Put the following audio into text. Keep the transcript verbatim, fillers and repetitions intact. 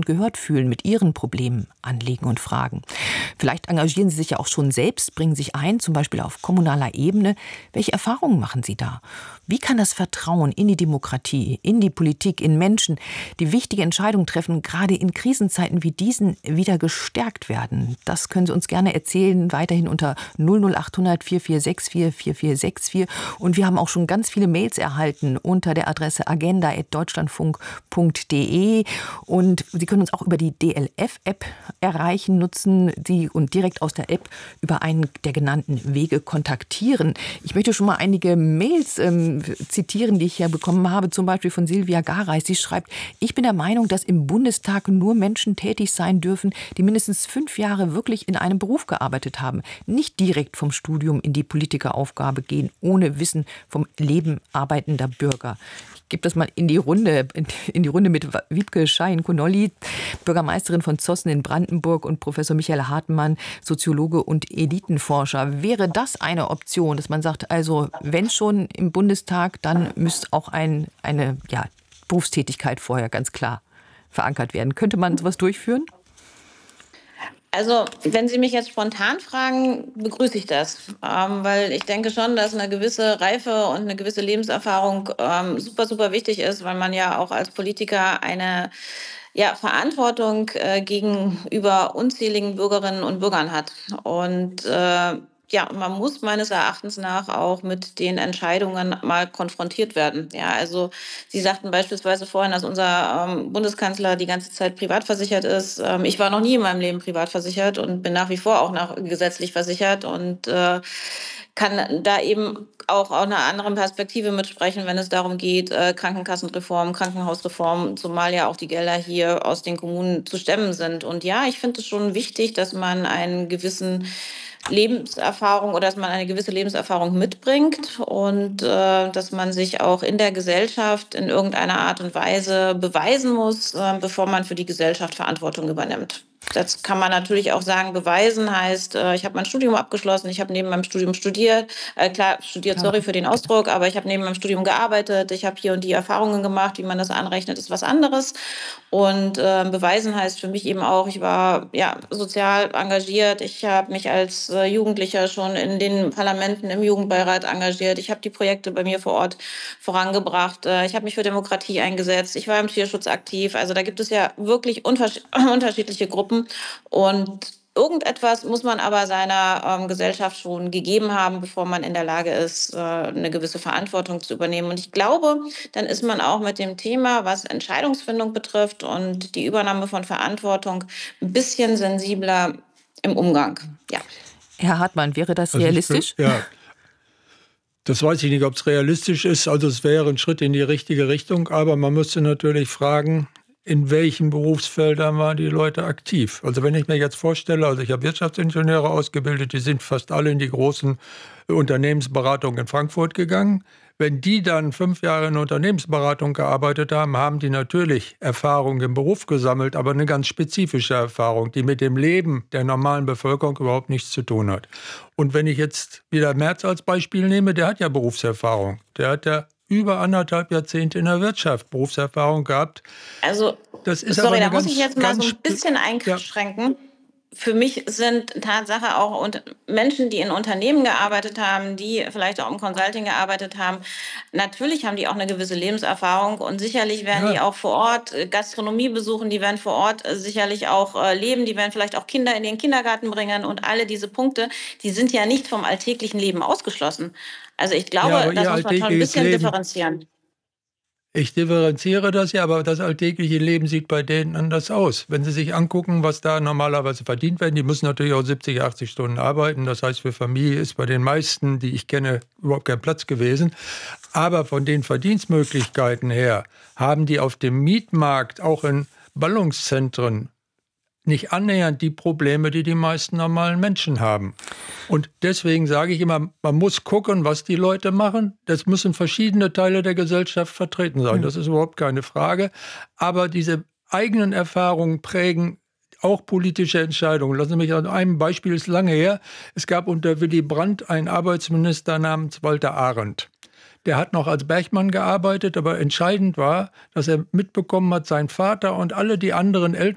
gehört fühlen mit ihren Problemen, Anliegen und Fragen. Vielleicht engagieren Sie sich ja auch schon selbst, bringen sich ein, zum Beispiel auf kommunaler Ebene. Welche Erfahrungen machen Sie da? Wie kann das Vertrauen in die Demokratie, in die Politik, in Menschen, die wichtige Entscheidungen treffen, gerade in Krisenzeiten wie diesen, wieder gestärkt werden? Das können Sie uns gerne erzählen, weiterhin unter null null acht hundert vier vier sechs vier vier vier sechs vier. Und wir haben auch schon ganz viele Mails erhalten unter der Adresse agenda at deutschlandfunk punkt de. Und Sie können uns auch über die D L F-App erreichen, nutzen Sie und direkt aus der App über einen der genannten Wege kontaktieren. Ich möchte schon mal einige Mails ähm, zitieren, die ich hier bekommen habe, zum Beispiel von Silvia Gareis. Sie schreibt: Ich bin der Meinung, dass im Bundestag nur Menschen tätig sein dürfen, die mindestens fünf Jahre wirklich in einem Beruf gearbeitet haben, nicht direkt vom Studium in die Politikeraufgabe gehen, ohne Wissen vom Leben arbeitender Bürger. Ich gebe das mal in die Runde, in die Runde mit Wiebke Schein-Konolli, Bürgermeisterin von Zossen in Brandenburg, und Professor Michael Hartmann, Soziologe und Elitenforscher. Wäre das eine Option, dass man sagt, also wenn schon im Bundestag, dann müsste auch ein, eine ja, Berufstätigkeit vorher ganz klar verankert werden? Könnte man sowas durchführen? Also, wenn Sie mich jetzt spontan fragen, begrüße ich das, ähm, weil ich denke schon, dass eine gewisse Reife und eine gewisse Lebenserfahrung ähm, super, super wichtig ist, weil man ja auch als Politiker eine ja, Verantwortung äh, gegenüber unzähligen Bürgerinnen und Bürgern hat. Und äh, ja, man muss meines Erachtens nach auch mit den Entscheidungen mal konfrontiert werden. Ja, also Sie sagten beispielsweise vorhin, dass unser ähm, Bundeskanzler die ganze Zeit privat versichert ist. Ähm, ich war noch nie in meinem Leben privat versichert und bin nach wie vor auch nach, gesetzlich versichert und äh, kann da eben auch aus einer anderen Perspektive mitsprechen, wenn es darum geht, äh, Krankenkassenreform, Krankenhausreform, zumal ja auch die Gelder hier aus den Kommunen zu stemmen sind. Und ja, ich finde es schon wichtig, dass man einen gewissen Lebenserfahrung oder dass man eine gewisse Lebenserfahrung mitbringt und äh, dass man sich auch in der Gesellschaft in irgendeiner Art und Weise beweisen muss, äh, bevor man für die Gesellschaft Verantwortung übernimmt. Das kann man natürlich auch sagen, beweisen heißt, äh, ich habe mein Studium abgeschlossen, ich habe neben meinem Studium studiert, äh, klar, studiert, sorry für den Ausdruck, aber ich habe neben meinem Studium gearbeitet, ich habe hier und die Erfahrungen gemacht, wie man das anrechnet, ist was anderes. Und äh, beweisen heißt für mich eben auch, ich war ja sozial engagiert, ich habe mich als äh, Jugendlicher schon in den Parlamenten im Jugendbeirat engagiert, ich habe die Projekte bei mir vor Ort vorangebracht, äh, ich habe mich für Demokratie eingesetzt, ich war im Tierschutz aktiv, also da gibt es ja wirklich unterschied- unterschiedliche Gruppen und irgendetwas muss man aber seiner ähm, Gesellschaft schon gegeben haben, bevor man in der Lage ist, äh, eine gewisse Verantwortung zu übernehmen. Und ich glaube, dann ist man auch mit dem Thema, was Entscheidungsfindung betrifft und die Übernahme von Verantwortung, ein bisschen sensibler im Umgang. Ja. Herr Hartmann, wäre das Also ich realistisch? bin, ja, das weiß ich nicht, ob es realistisch ist. Also es wäre ein Schritt in die richtige Richtung, aber man müsste natürlich fragen, in welchen Berufsfeldern waren die Leute aktiv? Also wenn ich mir jetzt vorstelle, also ich habe Wirtschaftsingenieure ausgebildet, die sind fast alle in die großen Unternehmensberatungen in Frankfurt gegangen. Wenn die dann fünf Jahre in Unternehmensberatung gearbeitet haben, haben die natürlich Erfahrung im Beruf gesammelt, aber eine ganz spezifische Erfahrung, die mit dem Leben der normalen Bevölkerung überhaupt nichts zu tun hat. Und wenn ich jetzt wieder Merz als Beispiel nehme, der hat ja Berufserfahrung. Der hat ja über anderthalb Jahrzehnte in der Wirtschaft Berufserfahrung gehabt. Also, das ist sorry, aber da ganz, muss ich jetzt mal so ein spe- bisschen ja. einschränken. Für mich sind Tatsache auch und Menschen, die in Unternehmen gearbeitet haben, die vielleicht auch im Consulting gearbeitet haben. Natürlich haben die auch eine gewisse Lebenserfahrung und sicherlich werden Ja. die auch vor Ort äh, Gastronomie besuchen, die werden vor Ort äh, sicherlich auch äh, leben, die werden vielleicht auch Kinder in den Kindergarten bringen und alle diese Punkte, die sind ja nicht vom alltäglichen Leben ausgeschlossen. Also ich Ja, glaube, aber das ihr muss man schon ein alltägliches bisschen Leben, differenzieren. ich differenziere das ja, aber das alltägliche Leben sieht bei denen anders aus. Wenn Sie sich angucken, was da normalerweise verdient werden, die müssen natürlich auch siebzig, achtzig Stunden arbeiten. Das heißt, für Familie ist bei den meisten, die ich kenne, überhaupt kein Platz gewesen. Aber von den Verdienstmöglichkeiten her haben die auf dem Mietmarkt, auch in Ballungszentren, nicht annähernd die Probleme, die die meisten normalen Menschen haben. Und deswegen sage ich immer, man muss gucken, was die Leute machen. Das müssen verschiedene Teile der Gesellschaft vertreten sein. Das ist überhaupt keine Frage. Aber diese eigenen Erfahrungen prägen auch politische Entscheidungen. Lassen Sie mich an einem Beispiel, ist lange her. Es gab unter Willy Brandt einen Arbeitsminister namens Walter Arndt. Der hat noch als Bergmann gearbeitet, aber entscheidend war, dass er mitbekommen hat, sein Vater und alle die anderen Eltern